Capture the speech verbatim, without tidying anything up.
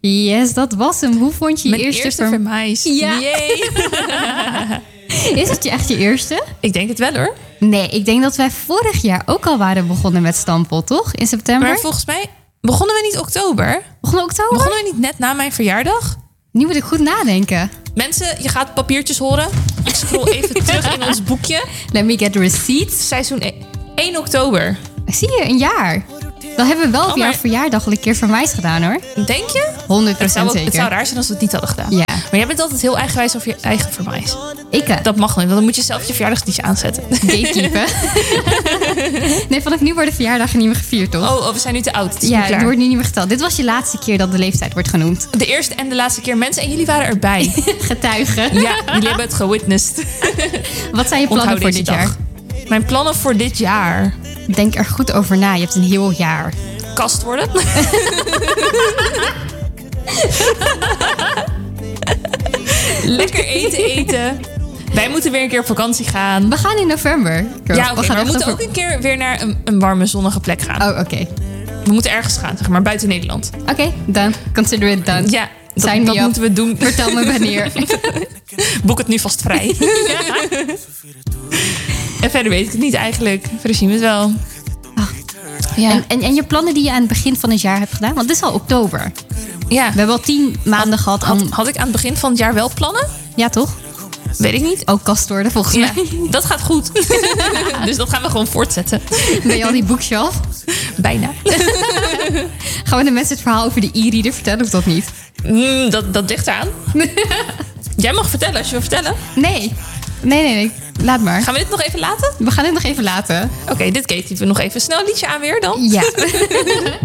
Yes, dat was hem. Hoe vond je je Mijn eerste, eerste vermijs? Ja. Yay. Is het je echt je eerste? Ik denk het wel hoor. Nee, ik denk dat wij vorig jaar ook al waren begonnen met Stamppot, toch? In september? Maar volgens mij begonnen we niet oktober. Begonnen oktober? Begonnen we niet net na mijn verjaardag? Nu moet ik goed nadenken. Mensen, je gaat papiertjes horen. Ik scroll even terug in ons boekje. Let me get the receipts. Seizoen één oktober. Zie je, een jaar. Dan hebben we wel op Oh, jouw maar- verjaardag al een keer vermijs gedaan, hoor. Denk je? honderd Het zou, procent wel- het zou zeker. raar zijn als we het niet hadden gedaan. Ja. Maar jij bent altijd heel eigenwijs over je eigen vermijs. Ik, eh, Dat mag niet, want dan moet je zelf je verjaardagsliedje aanzetten. gatekeepen. Nee, vanaf nu worden verjaardagen niet meer gevierd, toch? Oh, oh, we zijn nu te oud. Het is ja, nu klaar. het wordt nu niet meer geteld. Dit was je laatste keer dat de leeftijd wordt genoemd. De eerste en de laatste keer. Mensen, en jullie waren erbij. Getuigen. Ja, jullie hebben het gewitnessed. Wat zijn je plannen Onthoud voor deze dit dag. jaar? Mijn plannen voor dit jaar. Denk er goed over na. Je hebt een heel jaar. Kast worden. Lekker eten eten. Wij moeten weer een keer op vakantie gaan. We gaan in november. Girl. Ja, oké, gaan maar we echt moeten over- ook een keer weer naar een, een warme, zonnige plek gaan. Oh, oké. We moeten ergens gaan, zeg maar, buiten Nederland. Oké, done. Consider it done. Ja, dat, Sign me dat up. moeten we doen. Vertel me wanneer. Boek het nu vast vrij. En verder weet ik het niet eigenlijk. Verder zien we het wel. Ja. En, en, en je plannen die je aan het begin van het jaar hebt gedaan? Want het is al oktober. ja. We hebben al tien maanden gehad. Had, Om... had ik aan het begin van het jaar wel plannen? Ja, toch? Weet ik niet. Ook kast worden, volgens Ja, mij. dat gaat goed. Dus dat gaan we gewoon voortzetten. Ben je al die bookshelf? Bijna. Gaan we de mensen het verhaal over de e-reader vertellen of dat niet? Mm, dat, dat ligt eraan. Jij mag vertellen als je wil vertellen. Nee. Nee, nee, nee. Laat maar. Gaan we dit nog even laten? We gaan het nog even laten. Oké, dit keet we nog even snel een liedje aan weer dan. Ja.